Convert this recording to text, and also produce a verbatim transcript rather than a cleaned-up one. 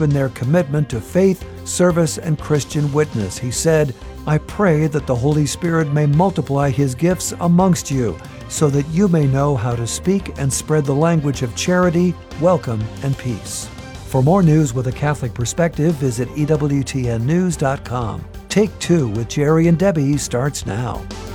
deepen their commitment to faith, service, and Christian witness. He said, "I pray that the Holy Spirit may multiply His gifts amongst you, so that you may know how to speak and spread the language of charity, welcome, and peace." For more news with a Catholic perspective, visit E W T N news dot com. Take Two with Jerry and Debbie starts now.